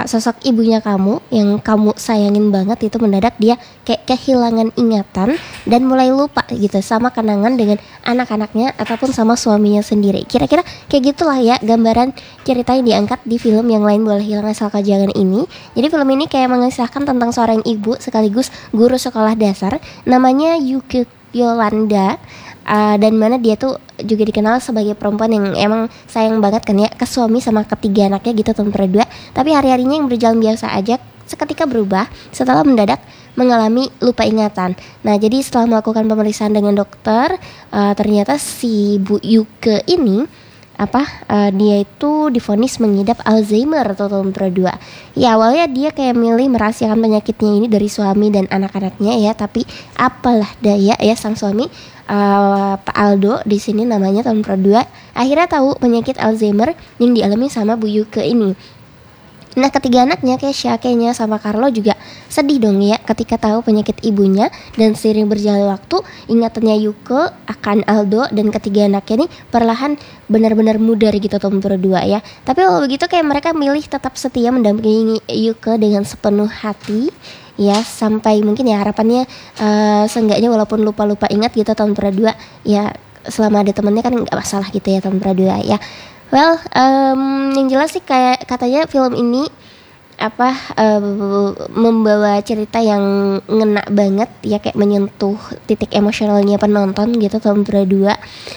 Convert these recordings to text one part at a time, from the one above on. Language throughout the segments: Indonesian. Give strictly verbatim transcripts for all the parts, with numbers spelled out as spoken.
sosok ibunya kamu yang kamu sayangin banget itu mendadak dia kayak kehilangan ingatan dan mulai lupa gitu sama kenangan dengan anak-anaknya ataupun sama suaminya sendiri. Kira-kira kayak gitulah ya gambaran cerita yang diangkat di film Yang Lain Boleh Hilang Asal Kau Jangan ini. Jadi film ini kayak mengisahkan tentang seorang ibu sekaligus guru sekolah dasar namanya Yuki Yolanda, uh, dan mana dia tuh juga dikenal sebagai perempuan yang emang sayang banget kan ya ke suami sama ketiga anaknya gitu tahun berdua. Tapi hari-harinya yang berjalan biasa aja seketika berubah setelah mendadak mengalami lupa ingatan. Nah jadi setelah melakukan pemeriksaan dengan dokter, uh, ternyata si Bu Yuke ini apa uh, dia itu divonis mengidap Alzheimer atau tahun berdua. Ya awalnya dia kayak milih merahasiakan penyakitnya ini dari suami dan anak-anaknya ya, tapi apalah daya ya sang suami uh, Pak Aldo di sini namanya tahun berdua akhirnya tahu penyakit Alzheimer yang dialami sama Bu Yuke ini. Nah ketiga anaknya Kesha, Kenya sama Carlo juga sedih dong ya ketika tahu penyakit ibunya, dan seiring berjalan waktu ingatannya Yuke akan Aldo dan ketiga anaknya ini perlahan benar-benar mudar gitu tahun berdua ya. Tapi kalau begitu kayak mereka milih tetap setia mendampingi Yuke dengan sepenuh hati ya, sampai mungkin ya harapannya uh, seenggaknya walaupun lupa-lupa ingat gitu tahun berdua ya, selama ada temennya kan nggak masalah gitu ya tahun berdua ya. Well, um, yang jelas sih kayak katanya film ini apa uh, membawa cerita yang ngena banget ya, kayak menyentuh titik emosionalnya penonton gitu tahun berdua.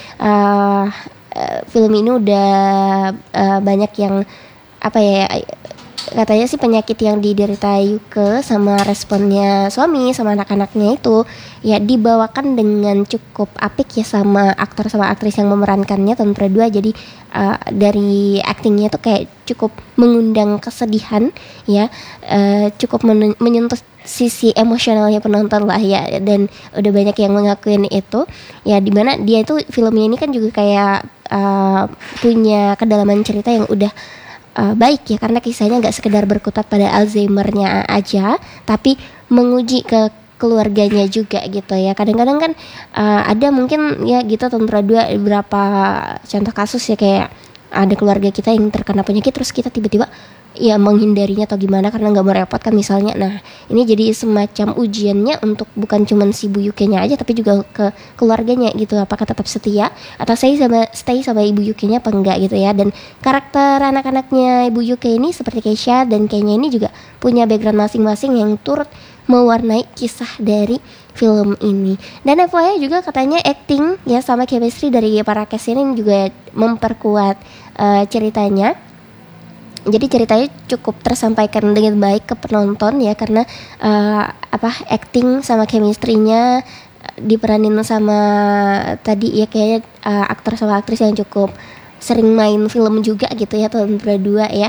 Uh, uh, film ini udah uh, banyak yang apa ya, katanya sih penyakit yang diderita Yuke sama responnya suami sama anak-anaknya itu ya dibawakan dengan cukup apik ya sama aktor sama aktris yang memerankannya tahun berdua. Jadi uh, dari aktingnya tuh kayak cukup mengundang kesedihan ya, uh, cukup men- menyentuh sisi emosionalnya penonton lah ya, dan udah banyak yang mengakuin itu ya, dimana dia itu filmnya ini kan juga kayak uh, punya kedalaman cerita yang udah Uh, baik ya, karena kisahnya nggak sekedar berkutat pada Alzheimer-nya aja, tapi menguji ke keluarganya juga gitu ya. Kadang-kadang kan uh, ada mungkin ya gitu tahun berdua beberapa contoh kasus ya, kayak ada keluarga kita yang terkena penyakit terus kita tiba-tiba ya menghindarinya atau gimana karena nggak merepotkan misalnya. Nah ini jadi semacam ujiannya untuk bukan cuma si Bu Yuke-nya aja tapi juga ke keluarganya gitu, apakah tetap setia atau stay sama stay sama Ibu Yuke-nya apa enggak gitu ya. Dan karakter anak-anaknya Ibu Yuke ini seperti Keisha dan Kenya ini juga punya background masing-masing yang turut mewarnai kisah dari film ini. Dan F Y I juga katanya acting ya sama chemistry dari para cast ini juga memperkuat uh, ceritanya. Jadi ceritanya cukup tersampaikan dengan baik ke penonton ya, karena uh, apa acting sama chemistry-nya diperanin sama tadi ya kayaknya uh, aktor sama aktris yang cukup sering main film juga gitu ya tahun berdua ya.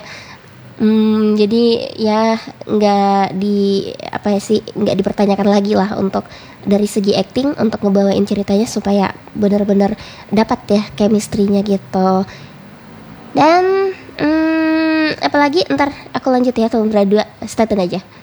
Hmm, jadi ya nggak di apa ya sih nggak dipertanyakan lagi lah untuk dari segi acting untuk ngebawain ceritanya supaya benar-benar dapat ya chemistry-nya gitu. Dan hmm, apalagi ntar aku lanjut ya tahun berdua, stay tune aja.